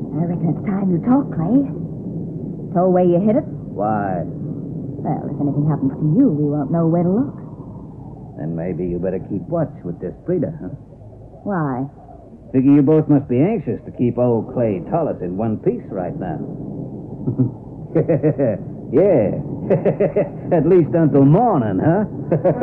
I reckon it's time you talk, Clay. So where you hid it? Why? Well, if anything happens to you, we won't know where to look. Then maybe you better keep watch with this Frida, huh? Why? Figure you both must be anxious to keep old Clay Tullis in one piece right now. Yeah. At least until morning, huh?